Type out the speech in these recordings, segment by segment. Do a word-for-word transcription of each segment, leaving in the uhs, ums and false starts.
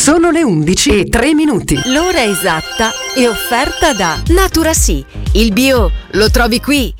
Sono le undici e tre minuti. L'ora esatta è offerta da Naturasì. Il bio lo trovi qui.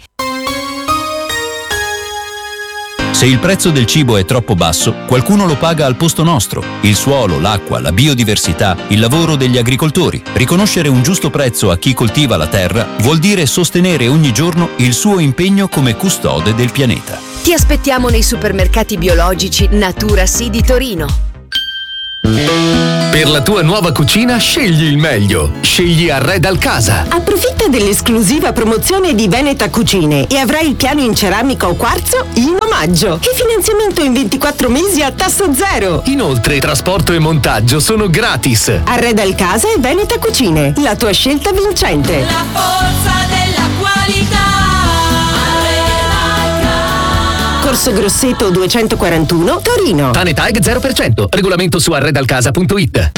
Se il prezzo del cibo è troppo basso, qualcuno lo paga al posto nostro. Il suolo, l'acqua, la biodiversità, il lavoro degli agricoltori. Riconoscere un giusto prezzo a chi coltiva la terra vuol dire sostenere ogni giorno il suo impegno come custode del pianeta. Ti aspettiamo nei supermercati biologici Naturasì di Torino. Per la tua nuova cucina scegli il meglio. Scegli Arreda Casa. Approfitta dell'esclusiva promozione di Veneta Cucine e avrai il piano in ceramica o quarzo in omaggio e finanziamento in ventiquattro mesi a tasso zero. Inoltre trasporto e montaggio sono gratis. Arreda Casa e Veneta Cucine, la tua scelta vincente. La forza della qualità. Corso Grosseto duecentoquarantuno, Torino. Tanetag zero per cento. Regolamento su arredalcasa punto it.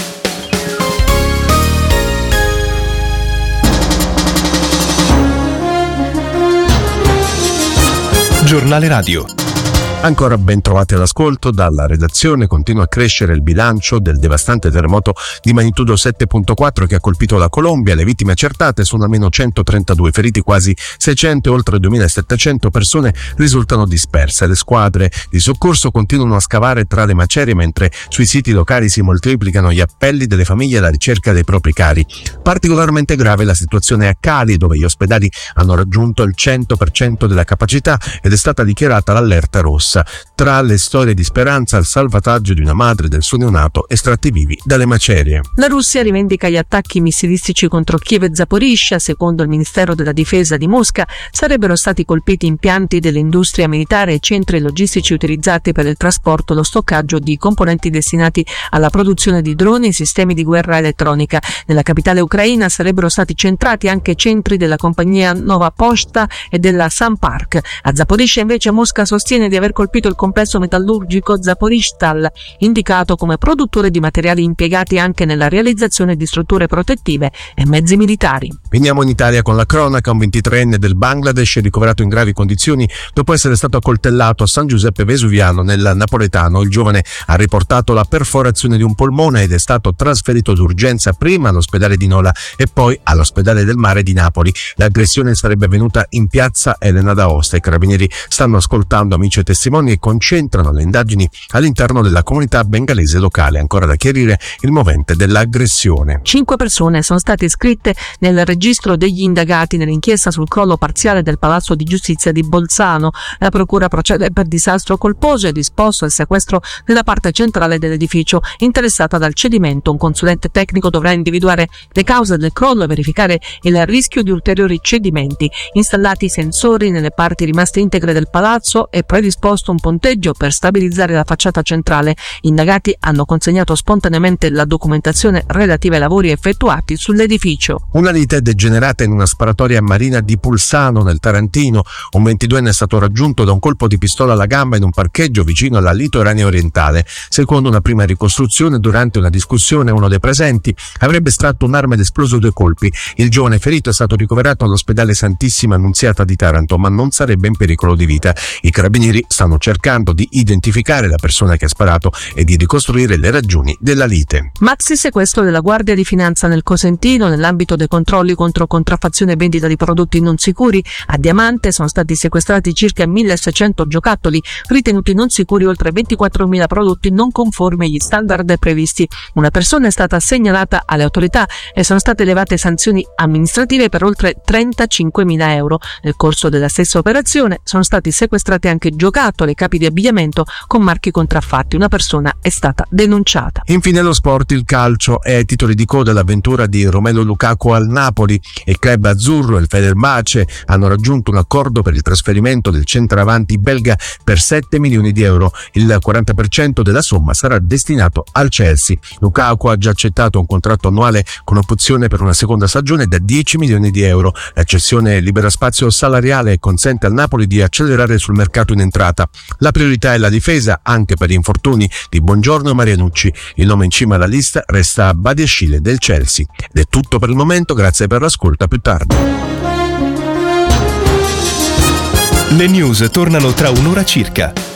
Giornale Radio. Ancora ben trovati all'ascolto. Dalla redazione continua a crescere il bilancio del devastante terremoto di magnitudo sette virgola quattro che ha colpito la Colombia. Le vittime accertate sono almeno centotrentadue, feriti quasi seicento e oltre duemilasettecento persone risultano disperse. Le squadre di soccorso continuano a scavare tra le macerie mentre sui siti locali si moltiplicano gli appelli delle famiglie alla ricerca dei propri cari. Particolarmente grave la situazione a Cali, dove gli ospedali hanno raggiunto il cento per cento della capacità ed è stata dichiarata l'allerta rossa. Tra le storie di speranza, il salvataggio di una madre del suo neonato estratti vivi dalle macerie. La Russia rivendica gli attacchi missilistici contro Kiev e Zaporizhzhia. Secondo il Ministero della Difesa di Mosca sarebbero stati colpiti impianti dell'industria militare e centri logistici utilizzati per il trasporto e lo stoccaggio di componenti destinati alla produzione di droni e sistemi di guerra elettronica. Nella capitale ucraina sarebbero stati centrati anche centri della compagnia Nova Poshta e della Sanpark. A Zaporizhzhia invece Mosca sostiene di aver colpito il complesso metallurgico Zaporizhzhstal, indicato come produttore di materiali impiegati anche nella realizzazione di strutture protettive e mezzi militari. Veniamo in Italia con la cronaca. Un ventitreenne del Bangladesh è ricoverato in gravi condizioni dopo essere stato accoltellato a San Giuseppe Vesuviano nel napoletano. Il giovane ha riportato la perforazione di un polmone ed è stato trasferito d'urgenza prima all'ospedale di Nola e poi all'ospedale del Mare di Napoli. L'aggressione sarebbe avvenuta in piazza Elena d'Aosta. I carabinieri stanno ascoltando amici e testimoni e concentrano le indagini all'interno della comunità bengalese locale. Ancora da chiarire il movente dell'aggressione. Cinque persone sono state iscritte nel registro degli indagati nell'inchiesta sul crollo parziale del Palazzo di Giustizia di Bolzano. La procura procede per disastro colposo e ha disposto il sequestro della parte centrale dell'edificio interessata dal cedimento. Un consulente tecnico dovrà individuare le cause del crollo e verificare il rischio di ulteriori cedimenti. Installati sensori nelle parti rimaste integre del palazzo e predisposto un ponteggio per stabilizzare la facciata centrale. Gli indagati hanno consegnato spontaneamente la documentazione relativa ai lavori effettuati sull'edificio. Una lite è degenerata in una sparatoria marina di Pulsano nel Tarantino. Un ventiduenne è stato raggiunto da un colpo di pistola alla gamba in un parcheggio vicino alla litoranea orientale. Secondo una prima ricostruzione, durante una discussione uno dei presenti avrebbe estratto un'arma ed esploso due colpi. Il giovane ferito è stato ricoverato all'ospedale Santissima Annunziata di Taranto, ma non sarebbe in pericolo di vita. I carabinieri stanno cercando di identificare la persona che ha sparato e di ricostruire le ragioni della lite. Maxi sequestro della Guardia di Finanza nel Cosentino nell'ambito dei controlli contro contraffazione e vendita di prodotti non sicuri. A Diamante sono stati sequestrati circa milleseicento giocattoli ritenuti non sicuri, oltre ventiquattromila prodotti non conformi agli standard previsti. Una persona è stata segnalata alle autorità e sono state elevate sanzioni amministrative per oltre trentacinquemila euro. Nel corso della stessa operazione sono stati sequestrati anche giocattoli e capi di abbigliamento con marchi contraffatti. Una persona è stata denunciata. Infine lo sport, il calcio è ai titoli di coda l'avventura di Romelu Lukaku al Napoli. Il club azzurro e il Fenerbahce hanno raggiunto un accordo per il trasferimento del centravanti belga per sette milioni di euro. Il quaranta per cento della somma sarà destinato al Chelsea. Lukaku ha già accettato un contratto annuale con opzione per una seconda stagione da dieci milioni di euro. La cessione libera spazio salariale e consente al Napoli di accelerare sul mercato in entrata. La priorità è la difesa, anche per gli infortuni di Buongiorno e Marianucci. Il nome in cima alla lista resta Badiashile del Chelsea. Ed è tutto per il momento, grazie per l'ascolto, a più tardi. Le news tornano tra un'ora circa.